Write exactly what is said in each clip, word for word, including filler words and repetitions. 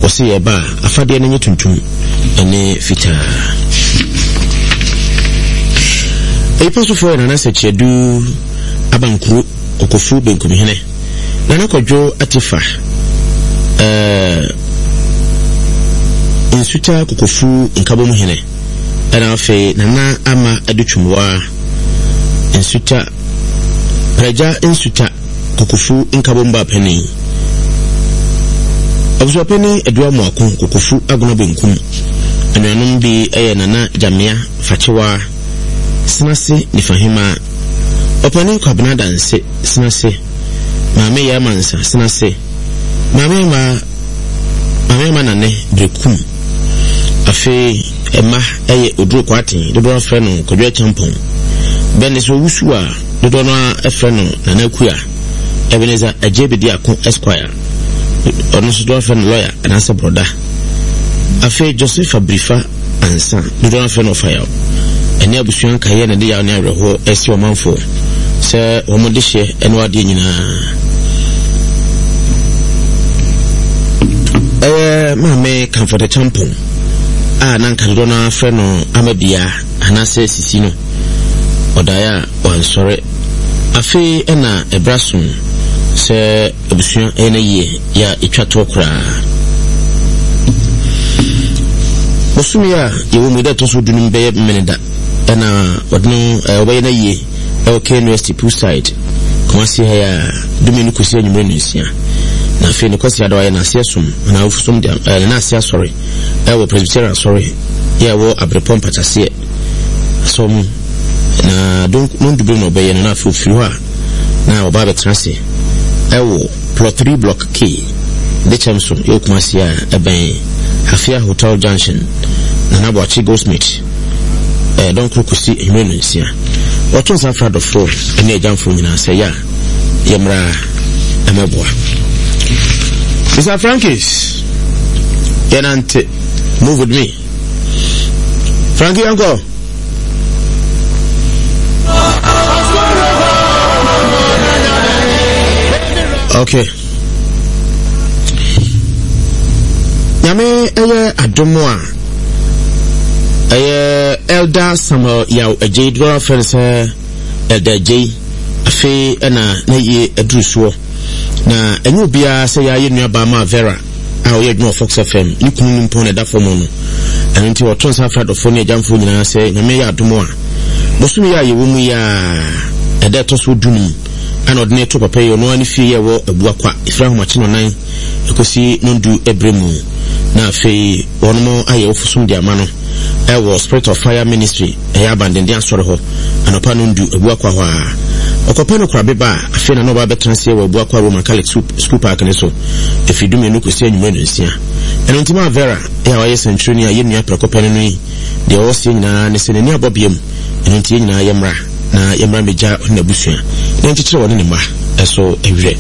wɔse yɛ ba afade no nye tuntum ene fita episofo yɛ nana sechedu abankuru okofu benkumihene nana kodwo atifa eh insuta kokofu nkabo muhene ana afi nana ama adutwumwa insuta praja insuta kokofu nkabo mba pani abuso pani edua mu akon kokofu aguna benkum anuanom bi eye nana jamia fachewa sinase ni fahima opani kwabna danse sinase maame ya mansa sinase maame ma maame ma nane brekum afi ema eye oduro kwati dodo afre no kodwa champon bene so wusua dodo no afre no nana kuya Ebenezer Ajebedi Akon Esquire ono so do afre no lawyer and answer brother afi Joseph Abrifa ansa dodo afre no fire ene abusuan kaye na de ya na reho esi o manfo se o mo de hye ene wade nyina eh mame comfort the champon ah nanka do na afre no amadia anase sisi no odaya wansore afi ena ebrasun se abusuan ene ye ya etwato kra bosumia yewo mu de to so dunum be meneda ena odno obeye na ye okay university poolside komasi ya dumenu kusia nyumre nsia na fe ne kwasi adawa na asiasum na ofusum de na asia sorry e wo presbyterian sorry ya wo abrepom patase so na don non dubre no obeye na afu firu a na oba betrase e wo plot three block K de chamso yo komasi ya eben Hafia Hotel Junction na Naboachi Goldsmith eh don krokusi emenusia wato sa frado fo ene ejamfo nyina se ya yemra ameboa Mister Frankis Yenante move with me Frankie uncle okay Yame eye adomoa eye elder Samuel yaw eje dwara fense elder J afi na na ye adrusuo na enyu bia se ya ye nuaba ma Vera a oye dwo Fox F M ni kunu mpo na da fomo no anti woton sa fra do fo ne jamfo nyina se yame ya adomoa bosumi ya ye wo mu ya ede to so dunum ana odne to papa yo no ani fie ye wo abua kwa ifra homachi no nan ekosi nondu ebremu na fe wono aye ofusum dia ma no e wo Spirit of Fire Ministry e abandon dia soro ho anopa nondu abua kwa hwa okopa no krabe ba afi na no ba betranse wo abua kwa Roman Catholic School Park ne so efidume no kosi anyuma no nsia eno ntima Vera e a waye century ni aye nua prekopa no yi de o se nyina ne se ne abobiem eno ntie nyina yemra na yemra meja na busua na nchichire woni ne ma eso ewire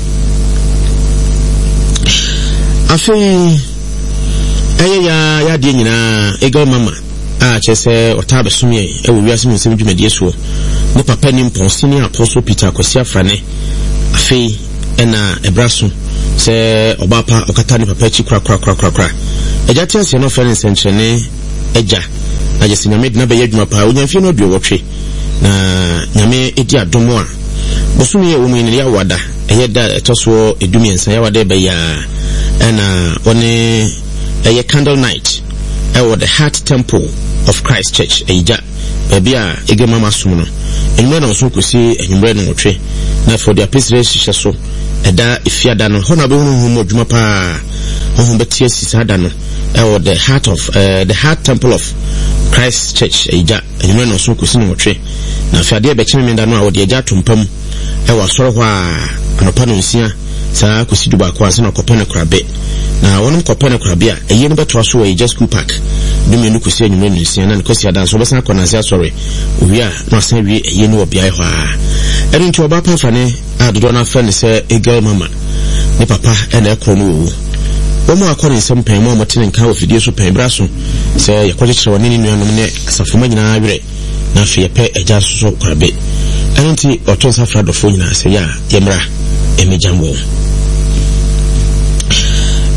afi aye ya ya de nyina ego mama a chese otabe sumye e wo wiase mu nsem dwumade so ne papa ni mponsi ni Apostle Peter Kwasi Afrane afi ena ebraso se obapa okata ni papa chi kra kra kra kra kra eja tiase no fere nsenchene eja na je sinyame na be yadwuma pa onyamfie no duo wotwe na nyame edi adomo a bosumi ye wo mu ni ya wada eyeda etoso edumi ensa ya wada be ya ena one a candle night at the Heart Temple of Christ Church eja bebia ege mama sumuno enwe na so kosi enwre no wotwe na for their place register so eda ifiada no hona be hunu mu adwuma pa ho betie sisada no at the heart of uh, the Heart Temple of Christ Church eja enwe na so kosi no wotwe na fiade be chime nda no a wode eja tompam e wa soro hwa anopa no nsia sa kosi duba kwa se na kopene krabe na wonum kopene krabe a eye no beto so we just school park dumi no kosi anyum no nsia na kosi adan so besan kona sia sorry owi a no san wi eye no obia hwa eri nti oba pa fane a dodo na fa ne se egal mama ne papa e na ekro no wo wo mu akore nsem pen mo motene nka ofidie so pen braso se yakwakyekere woni ni nuanom ne asafoma nyina awere na afi yepe eja so krabe eri nti oto safra do fo nyina se ya yemra emejambo we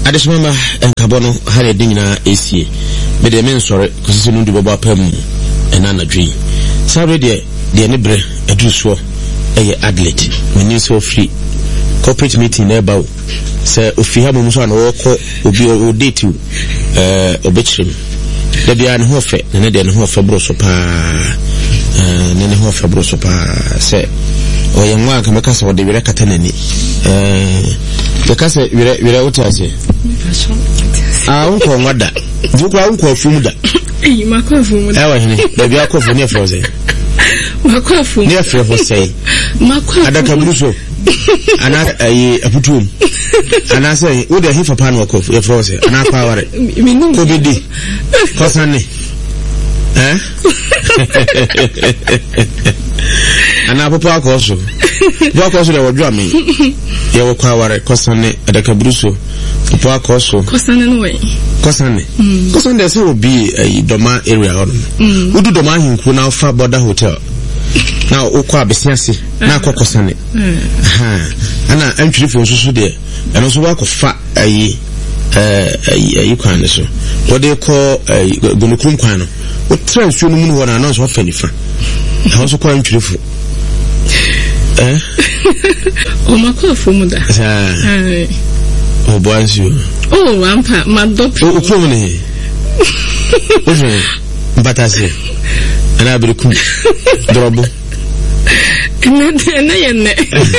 adesomama enkabono hare dingina esie me de men sore kusisi no dubo apam ena anadwi sabe de de ne bre aduso eye Adelaide meni so free corporate meeting na bawo se ofi ha mo so na woko obi o date eh obechrim da bia ne ho fe ne de ne ho fe bro so pa eh ne ne ho fe bro so pa se oye nwa ka meka se wode wire kata nani eh de ka se wire wire utase ah unko nwada dukwa unko afumu da eh makwa afumu da ewa hini da bia akwa afumu ne froze makwa afumu ne froze makwa adaka bruso ana ayi aputum ana say wo de hifa pan wo kof e froze ana kwaware ko bidi ko sanne eh ana papa ko so jo ko so de wodwa me ye wo kwaware ko sanne adaka bruso papa ko so ko sanne no we ko sanne ko sanne say obi ayi doma area on udu doma hinku na fa border hotel na okwa abesiase na akoko sane ha ana antwiri fo nsusu de eno so wa ko fa ayi eh ayi kwan ne so wode ko gonukrum kwan no o transfer no mu no na so fa nifa ha so ko antwiri fo eh o makwa fo mu da ha o boansu o wampa madopi o ko ne o je mbatase ana abirikum drobo na na yenne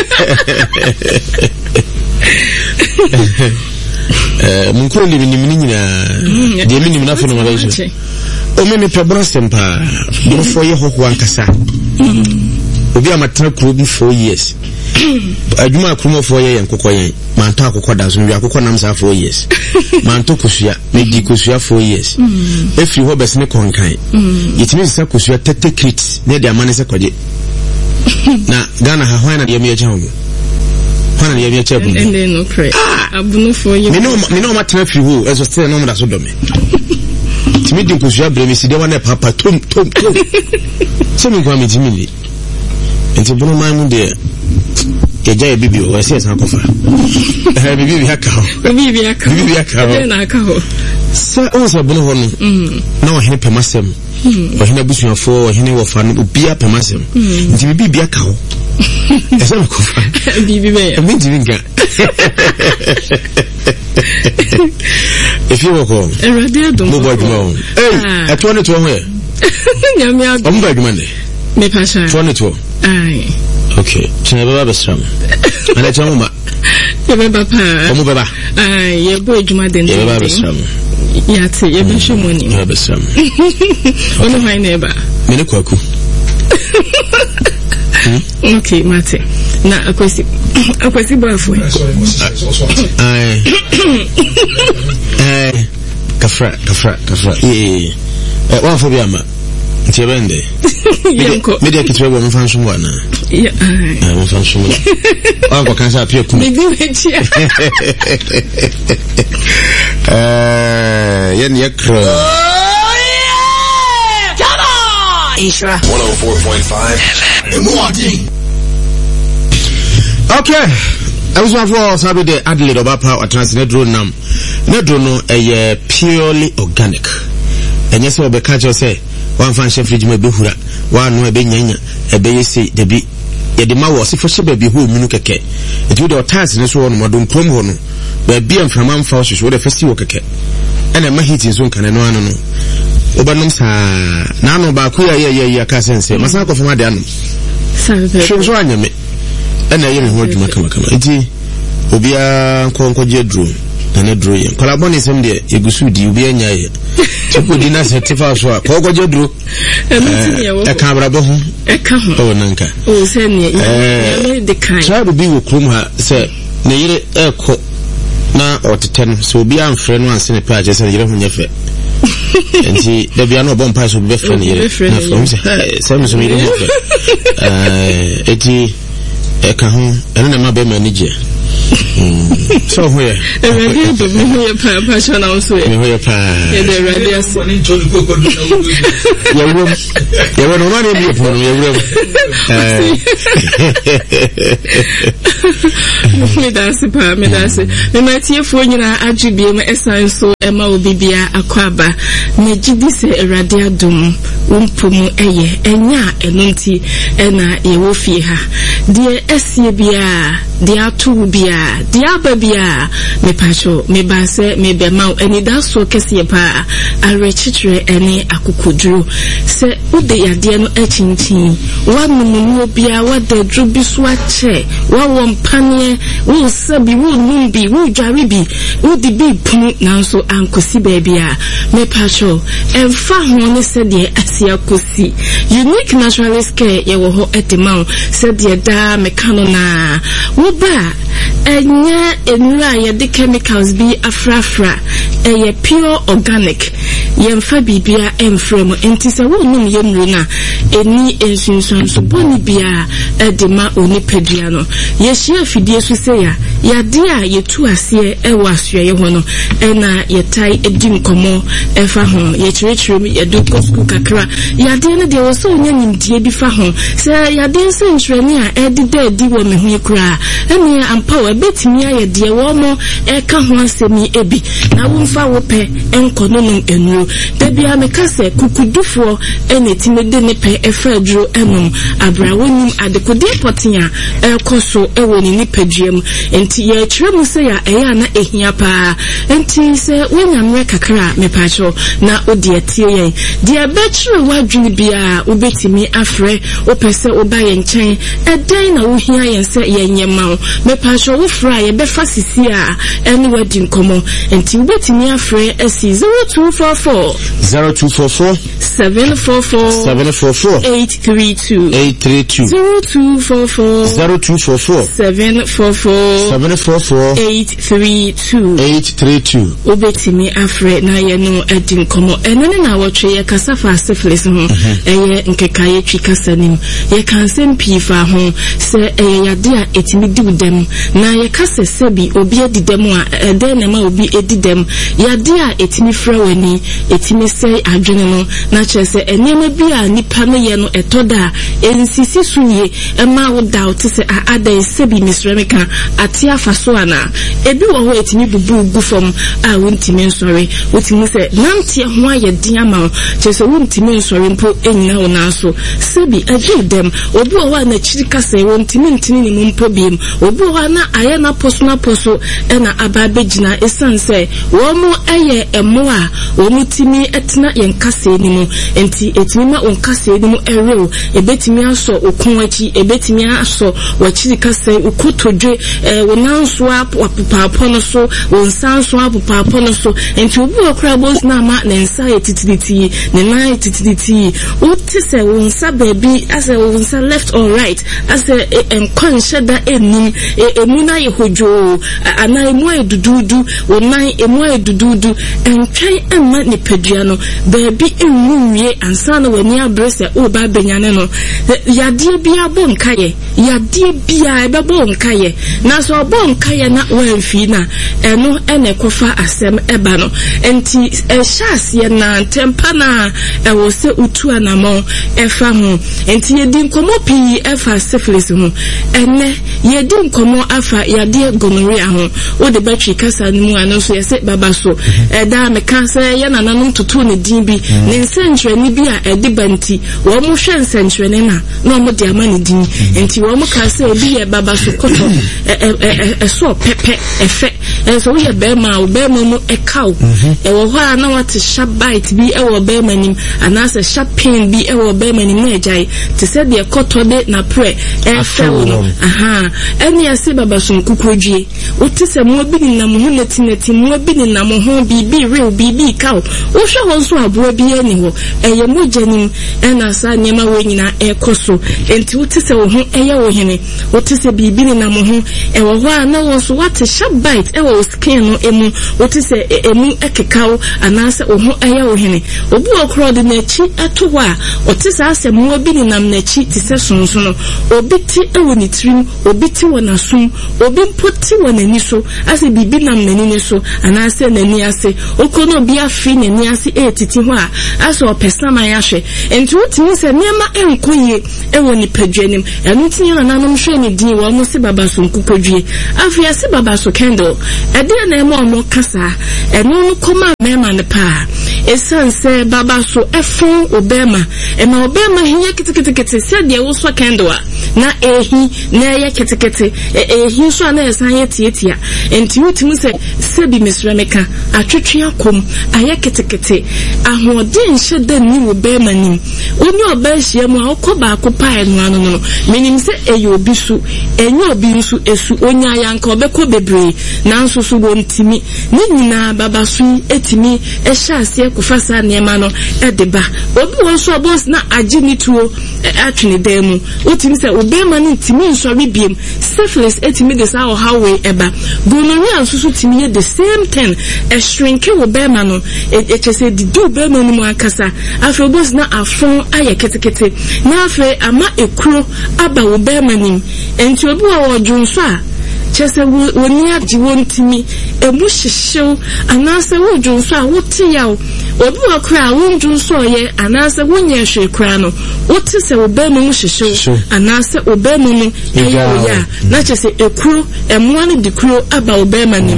eh mun ko le ni nyina de mi ni na fo no ma iso o me me pebro sempa do fo ye ho ho ankasa obi amatra kro bi four years aduma akromo four years enkokọ yen manto akokọ da so wi akokọ nam sa four years manto kosua me di kosua four years efi ho bes ne konkan yitimi sa kosua tete crit ne de amane se kwaje na Ghana ha hwana de me chawo hwana de me chawo ende no pray abuno four years me no me no matra fi ho eso still no mda so do me timi di kosua bre me si de wana papa tom tom tom se me kwa me timi enti bono man de eja e bibi o ese san kofa eh bibi bi aka bibi bi aka bibi bi aka na aka ho sa o sa bono hono na o hene pemasem o hene busuafo o hene wo fa no bia pemasem nti bibi bi aka ho ese na kofa bibi be e mi dinga if you walk on e radio do mo boy mo eh e to ne to ho e nyame adu o mo boy ne me pasha to ne to ai okay chine baba besram ana chamu ma ye baba pa o mo baba ai ye boy juma den ye baba besram ya te ye be shomoni baba besram ono hai neba me ne kwaku okay mate na akwesi akwesi boyfriend ai ai kafra kafra kafra eh eh wa fo bi ama ntibende yanko media kitwe bo mfa nso wana ya ah mfa nso wa ko kansa apia ku me bi wechi eh yen yakro Isra one oh four point five Morning. Okay. I was for sabi de Adelaide obapa atras nedro nam. Nedro no eye purely organic. Enye se obeka je say wan fan chef fridge me behura. Wa no ebe nyanya ebe yesi de bi ye de ma wo se fo she ba bi ho minu keke. Etu de otas ne so wono modon krom ho no. Ba bi amframa mfa so so de festival keke. Ena ma hit nso kan no anu no. Obanom sa na no ba ku ya ye ye ka sense. Masa ko fama de anu. Sabe. So anyame. Ena yere ho adwuma kama kama. Enti obia nkonko je drum. Na drum ye. Kola boni sem de egusu di obia nya ye. Tipo di na certificate so ko ko je drum. E ka brabo ho. E ka ho. O nanka. O se ne ye de kan. Sabe bi wo krum ha se ne yere e ko na oteten so obia amfre no anse ne pa je se yere ho nyefe. Enti da bia no bompa so be fe ne yere. Na from se se me so yere ho fe. Eh eti e ka ho ene na ma be manage. So ho ye. E radio do me ho ye pa pa so na so ye. Me ho ye pa. E de radio so. Ye wo. Ye wo no ma ne bi po no ye wo. Me dance pa me dance me matie fo nyina adwebie me esan so ema obibia akwaba me gidi se Awurade adom umpomu eye enya enonti ena yewo fie ha de esie bia de atu bia de ababia me pacho me base me bema eni da so kese pa arechichire eni akukudru se ude yade no achinchin wa mumu bia wa da drubi so ache wa wompane wo sabi wo numbi wo jaribi wo di bi punu nanso ankosi baabia me pacho emfa ho ne se de asia kosi unique naturalist care ye wo ho etima se de da mekano na wo ba enya enura ye de chemicals bi afrafra eye pure organic yemfa bibia emfrem enti se wo num yemru na eni ensunsun so boni bia edema oni pedua no ye hia fidie so se ya yade a yetu ase e wasua ye ho no ena yetai edi nkomo efa ho ye chirechirem ye do school kakra yade ne de wo so onya nimdie bi fa ho se yade se ntrani a edida edi wo me hu kura eni ampa wo betimi aye de wo mo e ka ho asemi ebi na wo mfa wo pe enkono num enuro da bia me kase kukudufo ene timede ne pe efa aduro enum abrawo nim adekode potia e koso e woni ni paduam enti ye kiremu se ya eya na ehia pa enti se wonyamre kakra me pacho na odi atie yen dia betri wadwini bia ubetimi afre opese oba ye nchen eden na wo hia yen se ye nyema me pacho wo fra ye befa sisi a ene wadi nkomo enti ubetimi afre esi zero two four four zero two four four seven four four seven four four eight three two eight three two zero two four four zero two four four seven four four seven four four eight three two eight three two obetimi afre na ye no edi nkomo enene na wotwe ye kasafa syphilis ho eye nkekaye twikasanim ye kansem pifa ho se eye yade a etimi diwdem na ye kase sebi obi edidem a ede na ma obi edidem yade a etimi fra wani etimi sei adwene no na chese enema bi a nipa no ye no etoda ensisi sunye ema wo doubt se a ada sebi misremeka ati afaso ana ebi wo ho etimi bubu gufom a wontimi nsori wotimi se nantie ho aye dia ma chese wontimi nsori mpo enyina wo na so sebi age dem obi wo na chirika se wontimi ntini ni mpo biem obi wo na aye na poso na poso ena aba begina esanse wo mu eye emo a wo mutimi etna yen kase ni mu enti etimi ma on kase ni mu erew ebetimi aso okun achi ebetimi aso wachirika se ukotodwe wo nanso apopapo no so wo nsanso apopapo no so enti obi okra boss na ma na nsa etititi ne na etititi o tise wo nsa baby as a wo nsa left or right as a enkon sheda enim emuna yehojo ana emu edududu wo nan emu edududu entwen emma ne pedua no baby enwuwie ansa na wani abrese o ba benyane no yade bia bon kaye yade bia ebe bon kaye na so bon kaye na wanfi na eno ene kofa asem eba no enti ehyaase na tempa na ewo se utu anamo efa ho enti yedi nkomo pi efa syphilis ho ene yedi nkomo afa yade gonorrhea ho o de battery kasa nimu ano so yese baba so eda me kasa ye nananum tutu ne din bi ne nsentreni bi a edi banti wo mo hwe nsentreni na na mo de ama ne din enti wo mo kasa ebi ye baba so koto e so pepe efe enso wo ye be ma wo be ma mu e kaw e wo ho a na wat sharp bite bi e wo be ma nim ana se sharp pain bi e wo be ma nim na ejai te se de koto de na pre e fe wo aha eni ase baba so kukodwie wo te se mo bi ni na mo ho neti neti mo bi ni na mo ho bi bi real bi bi kaw wo hwe ho so abo bi ani ho eye mo janim ena sa nyema wo nyina e koso enti wo te se wo ho eye wo hene wo te se bi bi ni na mo ho e wo ho a na wo so wat sharp bite e wo o skin no emu o ti se emu ekekawo anase o ho eya o hene obi okro de na chi eto ho a o ti sa asem obi ni nam na chi ti se sonso no obi ti ewo ni trim obi ti wona sum obi mpoti wona ni so ase bibi nam na ni so anase na ni ase okono obi afi na ni ase e titi ho a ase o pesa ma ya hwe enti o ti ni se niema enkoye ewo ni padwanim enu ti na nanom hwe ni din wo mo se baba so nkukodwie afia se baba so candle ede na emo mo kasa enu no koma mema ne pa esanse baba so efon obema ema obema hiye kitikitikiti se de wo so candle na ehi na ye kitikiti ehi so na esan ye tietia enti utimu se se bi mesremeka atwetwe akom aye kitikiti ahoden hye da ni obema nim oni oba hye mu akoba akopa enu anu no menim se eyo obi su enyo obi nsu esu onya yanka obeko bebre nanso so wontimi ni nyina baba so etimi ehya ase kufasa niema no edeba obi won so boss na agi ni tuo atwene demu utimi se obema ni ntimi nso bibiem syphilis etimi de sa o hawe eba gonorrhea nso so timi ye the same thing e shrink obema no e chese di do obema ni mu akasa afro boss na afon aye ketekete na afre ama ekuro aba obema ni enti obi wa odwunso a chese woni agi wontimi emu hyehyew anase wodwunso a wotiyaw obi wa kra wondwunso ye anase wonye hwe kra no woti se obema mu hyehyew anase obema mu eya na chese ekuro emu ani dikuro aba obema nim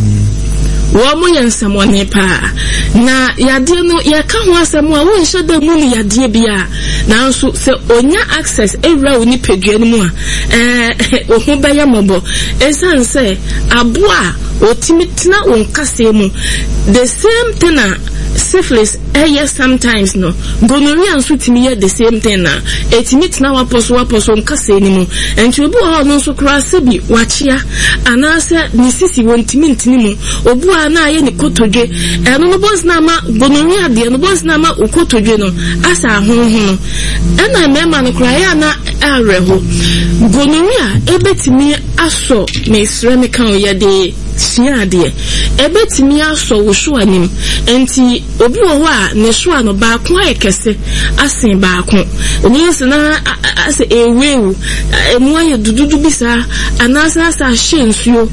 wo mo yensamone pa na yade no yaka ho asemo a wo nhye da mu ni yade bia nanso se onya access ewra oni pedua ni mu a eh ohun baya mobo esanse aboa otimitina wonkase mu the same thing na syphilis eh sometimes no gonorrhea nso timi ye the same thing na etimitina waposo waposo nkase ni mu enti obi ho no nso kra sebi wachia anase ni sisi wontimi ntini mu obu na ye ni kotodwe eno no boss na ma gonorrhea de no boss na ma ukotodwe no asa ahonho no ena mema no kra ya na areho gonorrhea ebetimi aso me sreme kan ye de siade ebetimi aso wo so anim enti obi wo ho a ne so ano ba ko ayekese asen ba ko obi se na ase ewewu emu aye dududu bisa anasa asa hyensuo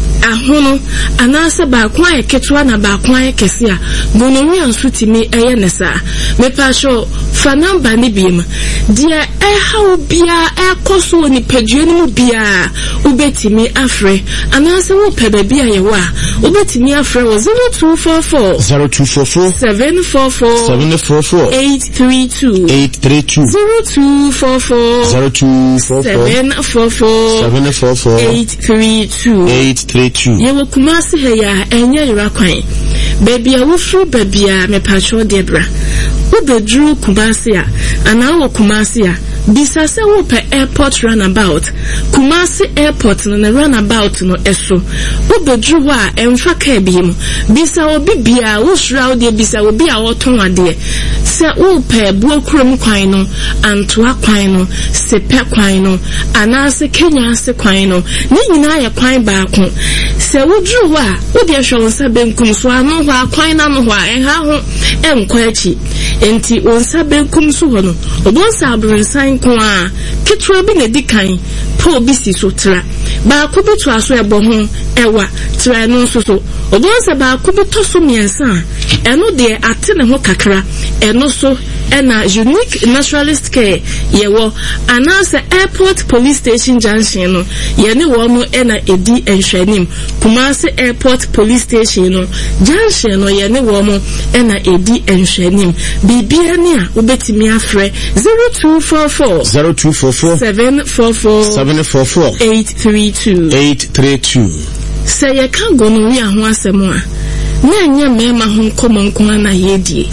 ahono anasa ba ko ayeketwa na ba ko ayekese a gonorrhea nso timi eye ne sa me pa sho fa number ni biem dia e ha obia e koso ni padue ni mu bia ubetimi afre anasa wo pebe bia ye wa ubetimi afre wo zero two four four zero two four four seven four four seven four four eight three two eight three two zero two four four zero two four four seven four four seven four four eight three two eight three two ye wo kumasi he ya enye ira kwan baby a wo fru baby a me pacho debra wo bedru kumasi a ana wo kumasi a bisa se wo pe airport runabout Kumasi airport no na runabout no eso wo bedru wa emfa ka biem bisa obi bia wo sura wo de bisa obi a wo ton ade se wo pe buo krom kwan no antoa kwan no sepe kwan no anase Kenya se kwan no ni nyina ya kwan ba ko se wo dru wa wo de hwe wonsa benkum so ano ho kwan na no ho a enha ho enkwa achi enti wonsa benkum so ho no obonsa abronsan ko a kitwa bi na dikan po bi si so tra ba ko bi to aso ebo ho ewa tra no so so obonsa ba ko bi to so miensa eno de ate ne ho kakra eno so ena unique naturalist care yewo anasa airport police station junction no ye ne wo no ena edi enhwanim Kumasi airport police station no junction no ye ne wo mo ena edi enhwanim bibia ne a obetimi afre zero two four four zero two four four seven four four seven four four eight three two eight three two say ye kan gonorrhea ho asemo a na nya mema ho nkomo nkoma na yedie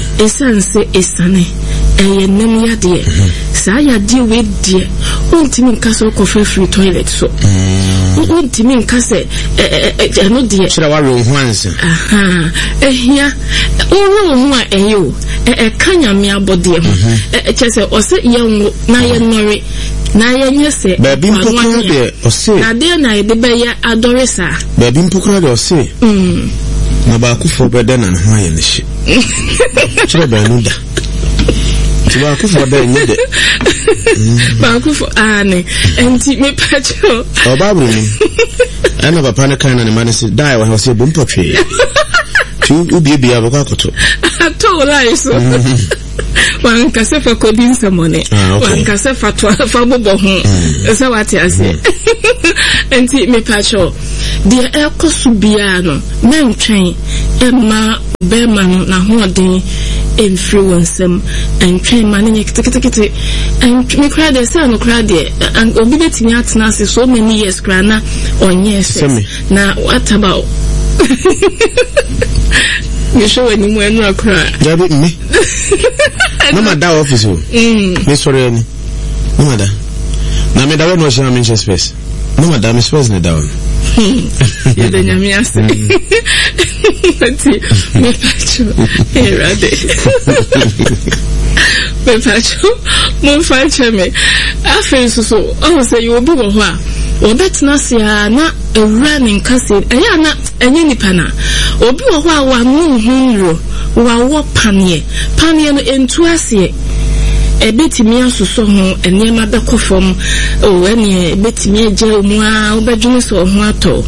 esanse esane eye nem yade sa yade we die ontimi nkaso ko free toilet so ontimi nkase eh no die shira wa ro ho anse aha ehia owo ho a eyo e kanya me abode ho e chese o se ye na ye nori na yenye se baby mpokra de ose na de na de be ya adoresa baby mpokra de ose mm na ba akufo be de na ho aye ne hye chire ba nu da ba akufo de nye de ba akufo ane enti me pacho o ba bru ni ana papa ne kan na ne ma ne se dai wa ho se bo mpotwe tu ubi bia ba kwakoto to lai so wan kase fa kodin samone wan kase fa to fa bobo ho se wate ase enti me pacho de ekosu bia no mentwen emma be ma no na ho den influence em entwen ma ne kitikiti and me cry de say no cry de and obi betimi atena ase so many years cry na onye se na what about you show any more no cry ya be me no ma da office o mm me sorry any no ma da na me da we no share me space no ma da me space ne da on you the nyame ase ati me pacho era de me pacho mo fache me afi so so o say you obi wo ho a obetna se a na running kase eya na enye nipa na obi wo ho a wa no hunro wa wo panie panie no entu ase ebetimi asoso ho enema bekofom o ene ebetimi agya mu a obedwene so ho ato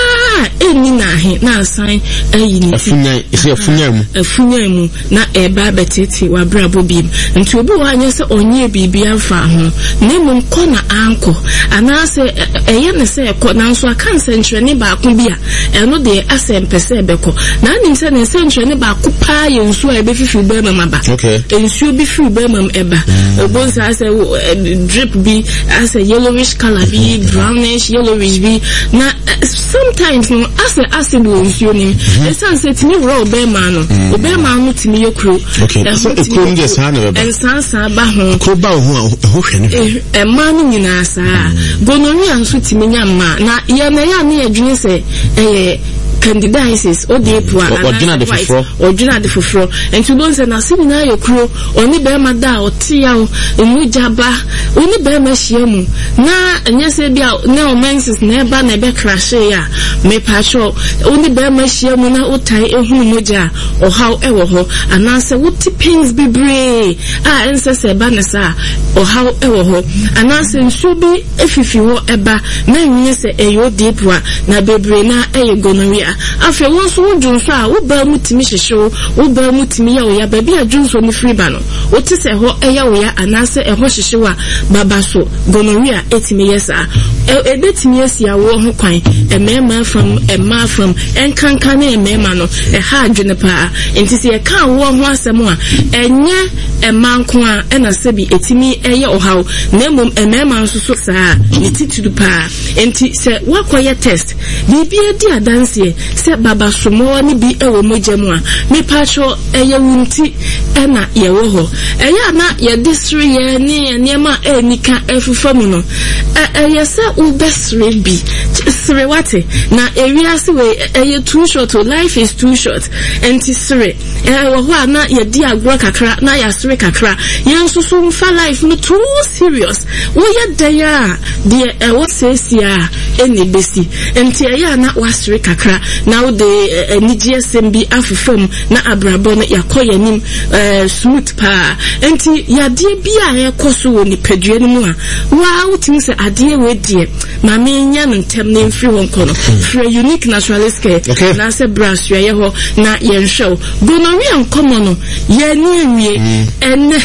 ah eni na he na asan ayi ni afunya ise afunya mu afunya mu na eba betete wa brabo bim nti obi wa anya se onye bibia afa ho na mu nko na anko ana se eye ne se ekọ na nso aka nsentre ne ba ko bia eno de asempese ebeko na nim se ne nsentre ne ba ko pa ye nso a ebefifi ba mama ba okay ensuo bi fi ba mama eba obonsa ase drip bi ase yellowish color bi brownish yellowish bi na sometimes no ase ase do ensuo ni esan se timi ro be ma no obe ma no timi yekru okay so ekru ndi sa na be ensansa ba ho ko ba ho ho hwe ni e ma no nyina sa gonorrhea nso timi nya ma na ye na ya na adwene se eh candidiasis o de poa ordinary foforo ordinary foforo enti don se na sini na yekro oni be ma da o tia o emu jaba oni be ma hia mu na enye se bia na o menses na eba na be crash ya me pacho oni be ma hia mu na o tai ehunu moja o how e wo ho ana se wuti pains bibre a ense se ba na sa o how e wo ho ana se nsu bi efifi ho eba na nyi se eyo de poa na bebre na eye gonorrhea afi won so wudunso a wo ba mutimi hyehyew wo ba mutimi ya wo ya ba bia dwunso ni free ba no wo ti se ho eya wo ya anase eho hyehyew a baba so gonorrhea etimi yesa e betimi yesi a wo ho kwan emema fam emma fam enkanka na emema no e ha adwene pa enti se e kan wo ho asem a enye emma nko a ena sebi etimi eye ohaw na mom emema nso so saa ni titudu pa enti se wakoye test bibia di adanse se baba somo ni bi ewo mojamu a me pacho eye wunti ena ye wo ho eye na ye disri ye ni enema enika efufamu no eye se ubesre bi sre wate na ewiase we eye too short o life is too short enti sre e wo ho na ye di agro kakra na ya sre kakra ye nso so mfa life no too serious wo ye daya de e wo sesia eni besi enti eye na wasre kakra now the nigie sembi afufom na abrabo na yakoye nim smooth pa enti yade bia ye koso woni padue ni mu a wa utimi se ade we die ma me nya ntem na mfiri won kono free unique naturalist care na se brass ye ho na ye nhwew gonorrhea nkomo no ye ni awie enne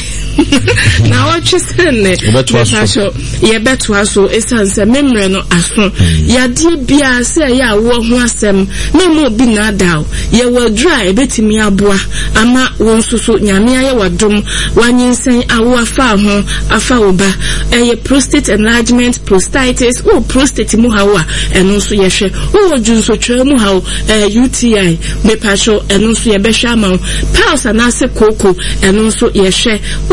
na watch sene betasho ye betwa so esanse memre no aso yade bia se ya wo ho asem memo bi na daw ye wa dry betimi aboa ama won soso nyame aye wadom wanyinsen awo afa ho afa oba eye prostate enlargement prostatitis o prostate mu hawa eno so ye hwe o junso twa mu hawo U T I me pasho eno so ye behwa ama pulse na se koko eno so ye hwe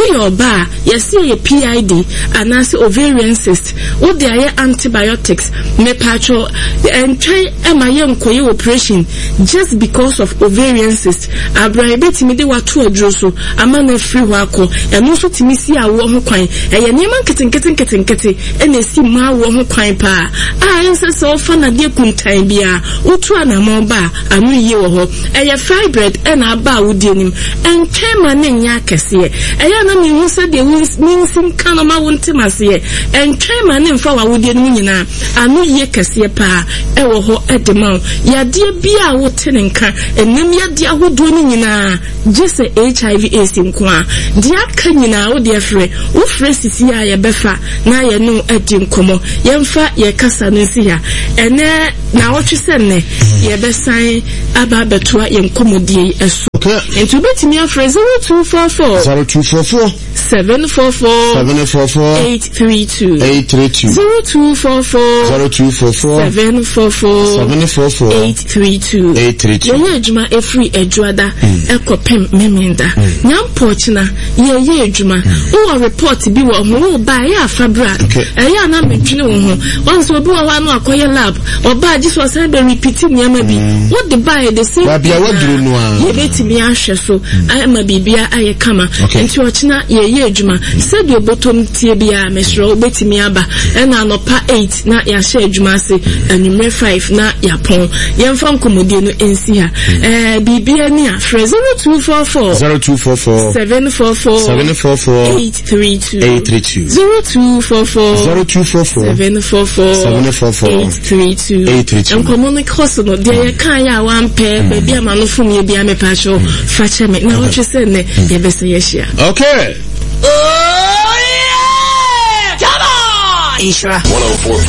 your bar, you see a P I D and as ovarian cyst, what they are antibiotics, me patcho, and try M I M koye operation just because of ovarian cyst. Abrahibeti me de watu adroso, amana free wako, and also to me see a warm coin, and your name kitten kitten kitten kitten, and they see my warm coin pa. I answer so fun a dear kuntain bia, Utuana moba, a new year ho, and your fibroid and a bow with him, and came my name yakasi. Ayana mi who said the means in Kanama Wuntimasi, and came my name for a wooden minina, a new year kasi pa, ewo ho at the mouth. Ya dear bia wotenenka, and Nimia dia who doing na, just a H I V AIDS in Kwa. Dia Kanyina, oh dear friend, who fresh is here, ya befa, na ya no at Jim Como, Yamfa, ya Casa Nusia, and there now what you said, ya best sign about Betua Yam Comodi as and to bet me a phrase zero two four four zero two four four seven four four seven four four eight three two eight three two zero two four four zero two four four seven four four seven four four eight three two eight three two. Ye ejuma efri ejuada ekopem memenda nyam pochina ye ye ejuma o report bi wo ho ba ya fabra e ya na medwene wo ho once obi wo wa no akoye lab oba ji so say be repeat nyama bi what the buy the same ba bia waduru no a ye beti mi ahwe so ama bibia aye kama enti ochina ye ye ejuma se bi obotom tie bia mesro obeti mi aba e na anopa eight na ya hye ejuma se anwumre five na ya pon yemfa nkomodie no ensi ha eh bibia ni a zero two four four zero two four four seven four four seven four four eight three two eight three two zero two four four zero two four four seven four four seven four four eight three two eight three two. Nkomonik hospital dey kan ya wan pe baby amano fun ye bia me pa show fache me na what you say ne ye be say ye share. Okay. Oh yeah! Come on! Isra one oh four